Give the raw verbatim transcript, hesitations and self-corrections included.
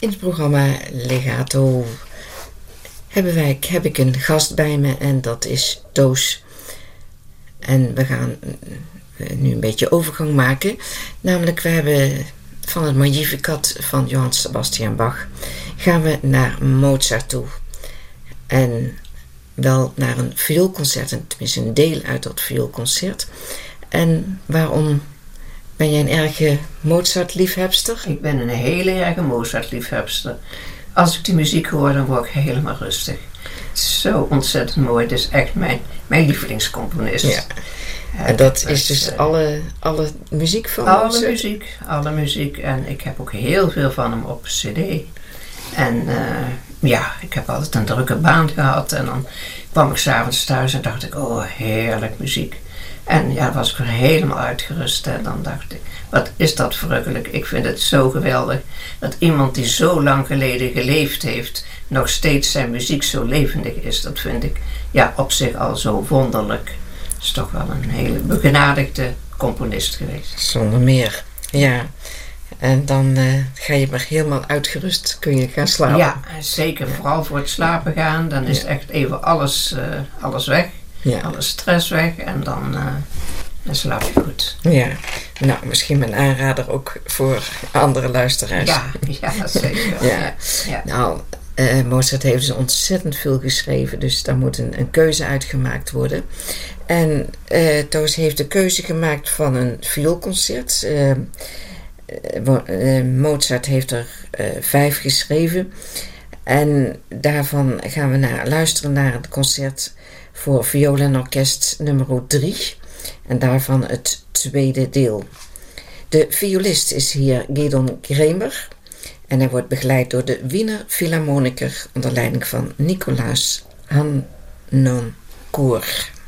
In het programma Legato hebben wij, heb ik een gast bij me en dat is Toos. En we gaan nu een beetje overgang maken. Namelijk, we hebben van het Magnificat van Johann Sebastian Bach gaan we naar Mozart toe. En wel naar een vioolconcert, tenminste een deel uit dat vioolconcert. En waarom ben jij een erge Mozart-liefhebster? Ik ben een hele erge Mozart-liefhebster. Als ik die muziek hoor, dan word ik helemaal rustig. Het is zo ontzettend mooi. Het is echt mijn, mijn lievelingscomponist. Ja. En dat is dus uh, alle, alle muziek van Alle Mozart? muziek, alle muziek. En ik heb ook heel veel van hem op cd. En uh, ja, ik heb altijd een drukke baan gehad. En dan kwam ik 's avonds thuis en dacht ik, oh heerlijk muziek. En ja, dan was ik weer helemaal uitgerust. En dan dacht ik, wat is dat verrukkelijk. Ik vind het zo geweldig dat iemand die zo lang geleden geleefd heeft, nog steeds zijn muziek zo levendig is. Dat vind ik ja, op zich al zo wonderlijk. Het is toch wel een hele begenadigde componist geweest. Zonder meer, ja. En dan uh, ga je maar helemaal uitgerust, kun je gaan slapen. Ja, zeker. Ja. Vooral voor het slapen gaan. Dan is ja. echt even alles, uh, alles weg. Ja. Alle stress weg. En dan, uh, dan slaap je goed. Ja, nou misschien mijn aanrader ook voor andere luisteraars. Ja, ja zeker. ja. Ja. Ja. Nou, uh, Mozart heeft dus ontzettend veel geschreven. Dus daar moet een, een keuze uitgemaakt worden. En uh, Toos heeft de keuze gemaakt van een vioolconcert. Uh, Uh, Mozart heeft er uh, vijf geschreven. En daarvan gaan we naar, luisteren naar het concert voor viool en orkest nummer drie. En daarvan het tweede deel. De violist is hier Gidon Kremer. En hij wordt begeleid door de Wiener Philharmoniker onder leiding van Nicolaas Hannoncourt.